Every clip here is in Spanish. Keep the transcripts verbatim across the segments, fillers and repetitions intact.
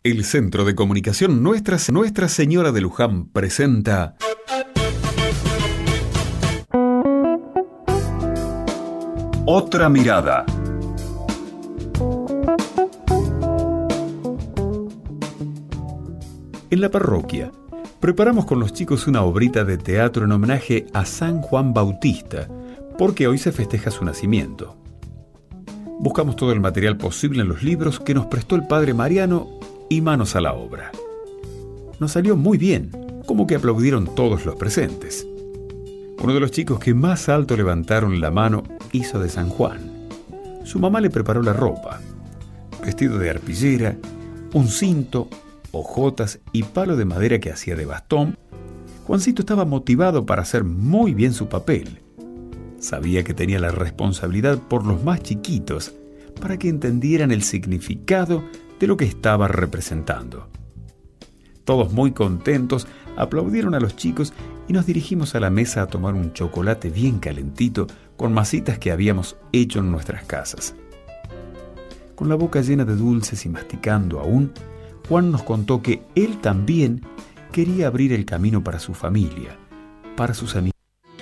El Centro de Comunicación Nuestra, Nuestra Señora de Luján presenta Otra Mirada. En la parroquia, preparamos con los chicos una obrita de teatro en homenaje a San Juan Bautista, porque hoy se festeja su nacimiento. Buscamos todo el material posible en los libros que nos prestó el padre Mariano y manos a la obra. Nos salió muy bien, como que aplaudieron todos los presentes. Uno de los chicos que más alto levantaron la mano hizo de San Juan. Su mamá le preparó la ropa, vestido de arpillera, un cinto, hojotas y palo de madera que hacía de bastón. Juancito estaba motivado para hacer muy bien su papel. Sabía que tenía la responsabilidad por los más chiquitos para que entendieran el significado de lo que estaba representando. Todos muy contentos aplaudieron a los chicos y nos dirigimos a la mesa a tomar un chocolate bien calentito con masitas que habíamos hecho en nuestras casas. Con la boca llena de dulces y masticando aún, Juan nos contó que él también quería abrir el camino para su familia, para sus amigos.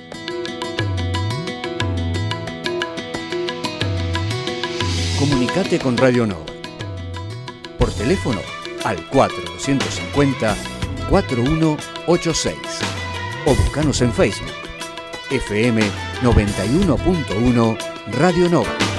Comunicate con Radio Nova. Por teléfono al cuatro dos cinco cero, cuatro uno ocho seis o buscanos en Facebook. F M noventa y uno punto uno Radio Nova.